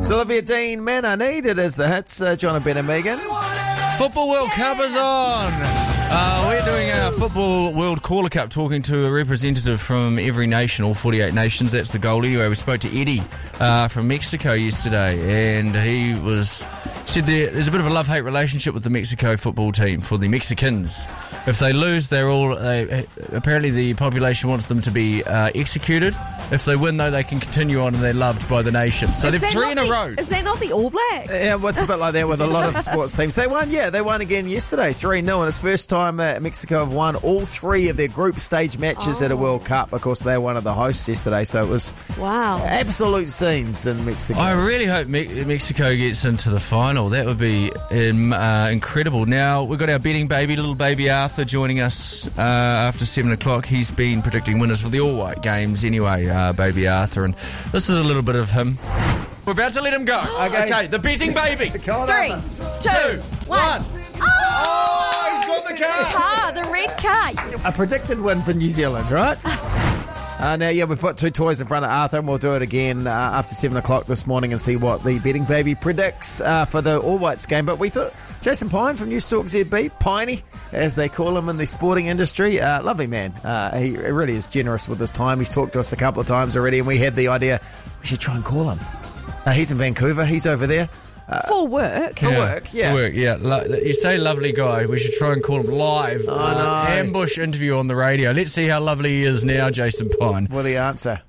So Olivia Dean, Man I Need, it is the hits. John, Ben and Megan. Football World Cup is on. We're doing our Football World Caller Cup, talking to a representative from every nation, all 48 nations. That's the goal anyway. We spoke to Eddie from Mexico yesterday, and he said there's a bit of a love-hate relationship with the Mexico football team for the Mexicans. If they lose, apparently the population wants them to be executed. If they win, though, they can continue on and they're loved by the nation. So they're 3 in a row. Is that not the All Blacks? Yeah, well, it's a bit like that with a lot of sports teams. They won again yesterday, 3-0, and it's first time Mexico have won all 3 of their group stage matches at a World Cup. Of course, they were one of the hosts yesterday, so it was absolute scenes in Mexico. I really hope Mexico gets into the final. That would be incredible. Now, we've got our betting baby, little baby Arthur, joining us after 7 o'clock. He's been predicting winners for the all-white games anyway, baby Arthur, and this is a little bit of him. We're about to let him go. Okay, the betting baby. 3, 2, 1. Oh, he's got the card. The red card. A predicted win for New Zealand, right? Now, we've put 2 toys in front of Arthur, and we'll do it again after 7 o'clock this morning and see what the betting baby predicts for the All Whites game. But we thought Jason Pine from Newstalk ZB, Piney, as they call him in the sporting industry, lovely man. He really is generous with his time. He's talked to us a couple of times already, and we had the idea we should try and call him. He's in Vancouver. He's over there. For work. For work, yeah. You say lovely guy. We should try and call him live. Ambush interview on the radio. Let's see how lovely he is now, Jason Pine. Will he answer?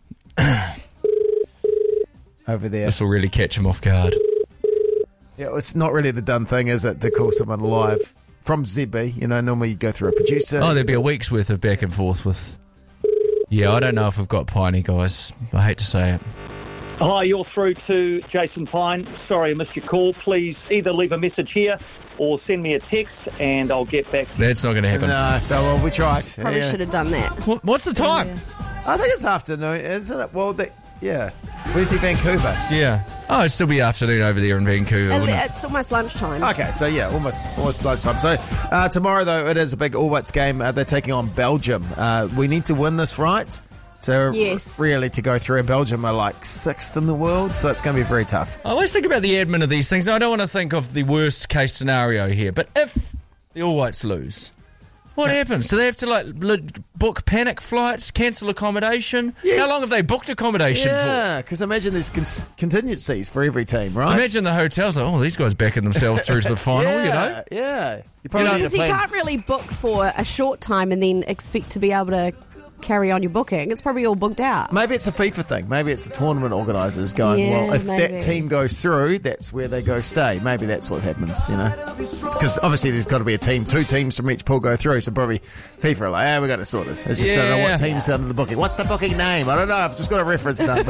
Over there. This will really catch him off guard. Yeah, it's not really the done thing, is it, to call someone live from ZB? Normally you go through a producer. Oh, there'd be a week's worth of back and forth with... Yeah, I don't know if we've got Piney, guys. I hate to say it. Hi, you're through to Jason Pine. Sorry I missed your call. Please either leave a message here or send me a text and I'll get back. That's not going to happen. No, we tried. Probably should have done that. What's the time? I think it's afternoon, isn't it? Well, where's he, Vancouver? Yeah. Oh, it'd still be afternoon over there in Vancouver. It's almost lunchtime. Okay, so almost lunchtime. So tomorrow, though, it is a big All Whites game. They're taking on Belgium. We need to win this, right? So really to go through. Belgium are like 6th in the world, so it's going to be very tough. I always think about the admin of these things. I don't want to think of the worst case scenario here, but if the All Whites lose, what happens? Do they have to book panic flights, cancel accommodation? Yeah. How long have they booked accommodation for? Yeah, because imagine there's contingencies for every team, right? Imagine the hotels are, these guys backing themselves through to the final, Yeah. Because you can't really book for a short time and then expect to be able to carry on your booking. It's probably all booked out. Maybe it's a FIFA thing. Maybe it's the tournament organisers going, if that team goes through, that's where they go stay. Maybe that's what happens, Because obviously there's got to be a team. 2 teams from each pool go through, so probably FIFA are like, we've got to sort this. It's just don't know what team's under the booking. What's the booking name? I don't know. I've just got a reference number.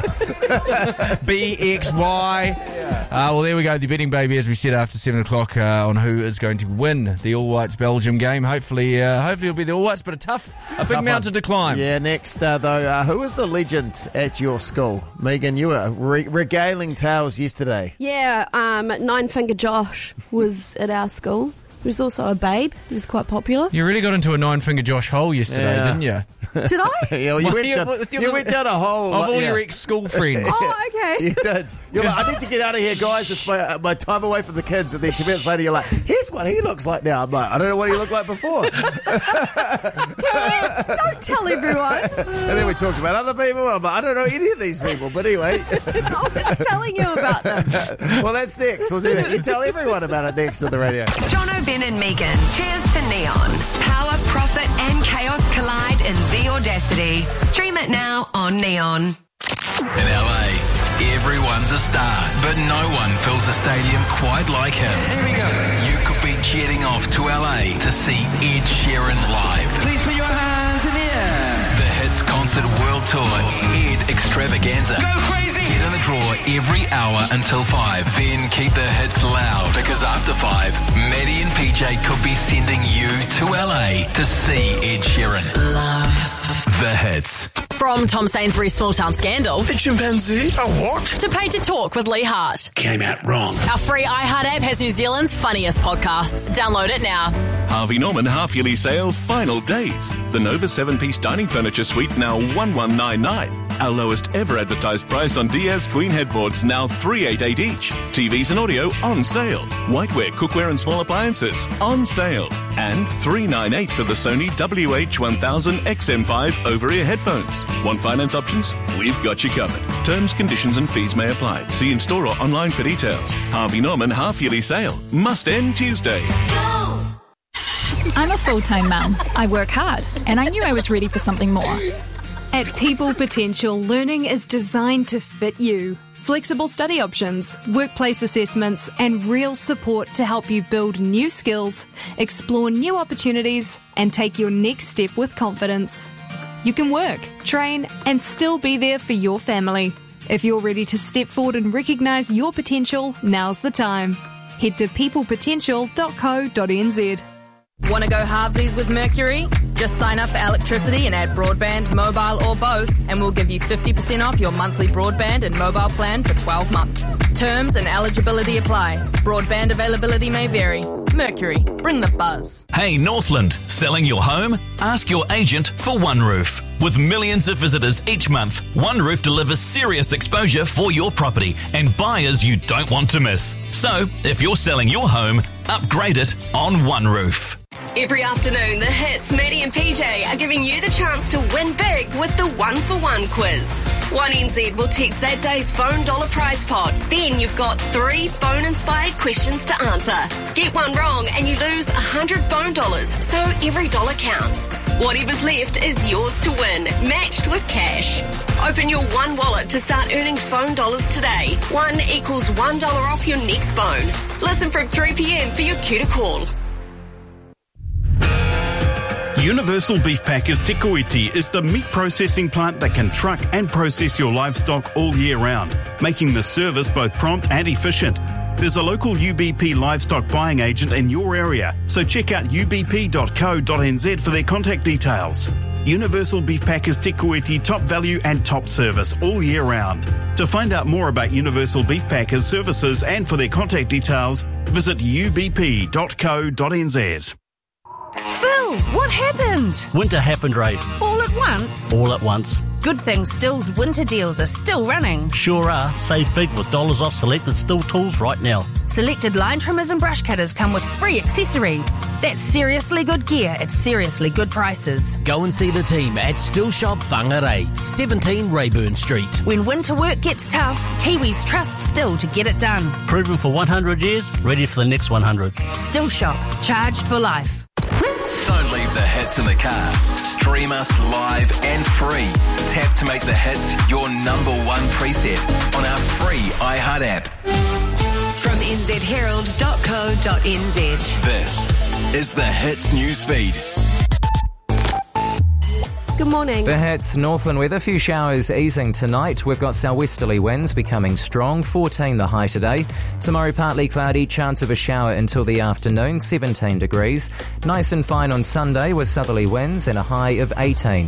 BXY. Well, there we go. The betting baby, as we said, after 7 o'clock on who is going to win the All Whites Belgium game. Hopefully it'll be the All Whites, but a big mountain to climb. Yeah, next, though, who was the legend at your school? Megan, you were regaling tales yesterday. Yeah, Nine Finger Josh was at our school. He was also a babe. He was quite popular. You really got into a 9-finger Josh hole yesterday, didn't you? Did I? Yeah, well, you went down a hole. Of all your ex-school friends. Oh, okay. You did. You're like, I need to get out of here, guys. It's my time away from the kids. And then 2 minutes later, you're like, here's what he looks like now. I'm like, I don't know what he looked like before. Don't tell everyone. And then we talked about other people. I'm like, I don't know any of these people. But anyway. I was telling you about them. Well, that's next. We'll do that. You tell everyone about it next on the radio. Jono, Ben and Megan. Cheers to Neon. Power, profit and chaos collide in The Audacity. Stream it now on Neon. In LA, everyone's a star, but no one fills a stadium quite like him. Here we go. You could be jetting off to LA to see Ed Sheeran live. Please put your hands in the air. The Hits Concert World Tour Ed Extravaganza. Go crazy! Get in the draw every hour until 5. Then keep the hits loud, because after 5, Maddie and PJ could be sending you to LA to see Ed Sheeran. Love the hits. From Tom Sainsbury's Small Town Scandal A chimpanzee? A what? to Paid to Talk with Lee Hart. Came out wrong. Our free iHeart app has New Zealand's funniest podcasts. Download it now. Harvey Norman half-yearly sale final days. The Nova 7-piece dining furniture suite now $1,199. Our lowest ever advertised price on Diaz Queen headboards, now $388 each. TVs and audio on sale. Whiteware, cookware and small appliances on sale. And $398 for the Sony WH-1000 XM5 over-ear headphones. Want finance options? We've got you covered. Terms, conditions and fees may apply. See in-store or online for details. Harvey Norman half-yearly sale. Must end Tuesday. I'm a full-time mum. I work hard, and I knew I was ready for something more. At People Potential, learning is designed to fit you. Flexible study options, workplace assessments, and real support to help you build new skills, explore new opportunities, and take your next step with confidence. You can work, train, and still be there for your family. If you're ready to step forward and recognise your potential, now's the time. Head to peoplepotential.co.nz. Want to go halvesies with Mercury? Just sign up for electricity and add broadband, mobile or both, and we'll give you 50% off your monthly broadband and mobile plan for 12 months. Terms and eligibility apply. Broadband availability may vary. Mercury, bring the buzz. Hey Northland, selling your home? Ask your agent for One Roof. With millions of visitors each month, One Roof delivers serious exposure for your property and buyers you don't want to miss. So, if you're selling your home, upgrade it on One Roof. Every afternoon, the hits, Maddie and PJ are giving you the chance to win big with the 1-for-1 quiz. 1NZ will text that day's phone dollar prize pot. Then you've got 3 phone-inspired questions to answer. Get one wrong and you lose 100 phone dollars, so every dollar counts. Whatever's left is yours to win, matched with cash. Open your One wallet to start earning phone dollars today. 1 equals $1 off your next phone. Listen from 3 p.m. for your cue to call. Universal Beef Packers Te Kuiti is the meat processing plant that can truck and process your livestock all year round, making the service both prompt and efficient. There's a local UBP livestock buying agent in your area, so check out ubp.co.nz for their contact details. Universal Beef Packers Te Kuiti, top value and top service all year round. To find out more about Universal Beef Packers services and for their contact details, visit ubp.co.nz. Phil, what happened? Winter happened, Ray. All at once? All at once. Good thing Still's winter deals are still running. Sure are. Save big with dollars off selected Still tools right now. Selected line trimmers and brush cutters come with free accessories. That's seriously good gear at seriously good prices. Go and see the team at Still Shop Whangarei, 17 Rayburn Street. When winter work gets tough, Kiwis trust Still to get it done. Proven for 100 years, ready for the next 100. Still Shop, charged for life. Don't leave the hits in the car. Stream us live and free. Tap to make the hits your number one preset on our free iHeart app. From nzherald.co.nz. This is the Hits newsfeed. Good morning. The hits, Northland weather, few showers easing tonight. We've got southwesterly winds becoming strong, 14 the high today. Tomorrow partly cloudy, chance of a shower until the afternoon, 17 degrees. Nice and fine on Sunday with southerly winds and a high of 18.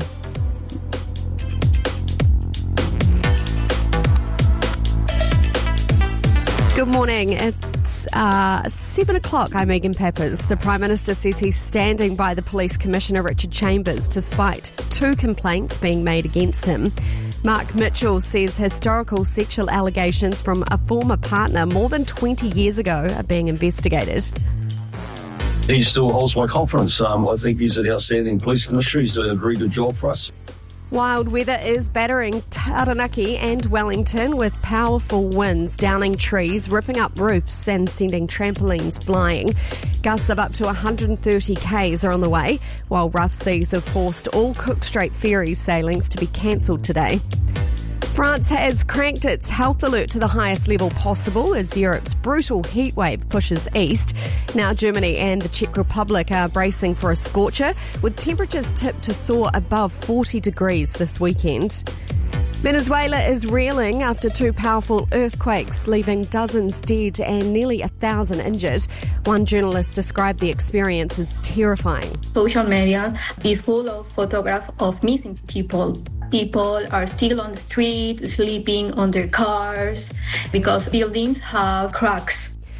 Good morning. It's 7 o'clock. I'm Megan Peppers. The Prime Minister says he's standing by the Police Commissioner Richard Chambers despite 2 complaints being made against him. Mark Mitchell says historical sexual allegations from a former partner more than 20 years ago are being investigated. He still holds my confidence. I think he's an outstanding police commissioner. He's doing a very good job for us. Wild weather is battering Taranaki and Wellington with powerful winds, downing trees, ripping up roofs and sending trampolines flying. Gusts of up to 130 k's are on the way, while rough seas have forced all Cook Strait ferry sailings to be cancelled today. France has cranked its health alert to the highest level possible as Europe's brutal heatwave pushes east. Now Germany and the Czech Republic are bracing for a scorcher, with temperatures tipped to soar above 40 degrees this weekend. Venezuela is reeling after 2 powerful earthquakes, leaving dozens dead and nearly 1,000 injured. One journalist described the experience as terrifying. Social media is full of photographs of missing people. People are still on the street, sleeping on their cars, because buildings have cracks.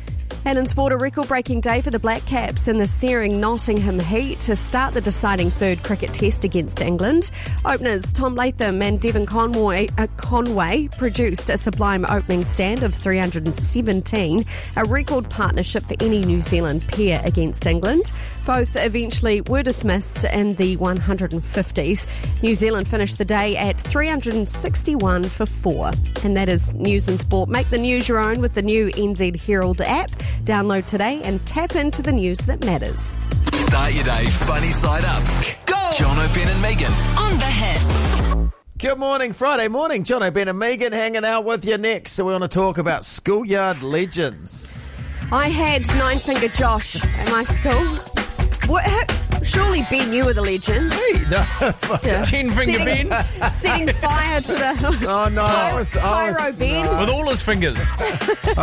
And in sport, a record-breaking day for the Black Caps in the searing Nottingham Heat to start the deciding third cricket test against England. Openers Tom Latham and Devon Conway produced a sublime opening stand of 317, a record partnership for any New Zealand pair against England. Both eventually were dismissed in the 150s. New Zealand finished the day at 361 for 4. And that is news and sport. Make the news your own with the new NZ Herald app. Download today and tap into the news that matters. Start your day funny side up. Go! Jono, Ben and Megan. On the Hits. Good morning, Friday morning. Jono, Ben and Megan hanging out with you next. So we want to talk about schoolyard legends. I had Nine Finger Josh at my school. Surely Ben, you were the legend. Me? No. Yeah. 10 finger Ben? Setting fire to the Oh, no. Pyro Ben. With all his fingers.